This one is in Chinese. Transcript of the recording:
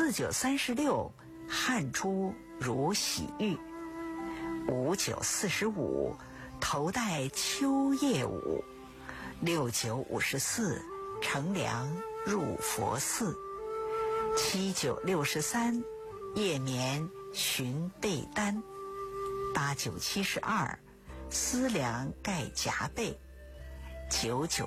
4936汗出如洗浴，5945头戴秋叶舞，6954乘凉入佛寺，7963夜眠寻被单，8972思量盖夹被，99